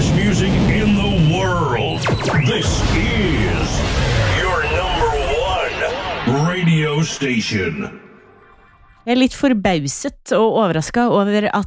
best music in the world. This is your number one radio station. Jeg litt forbauset og overrasket over at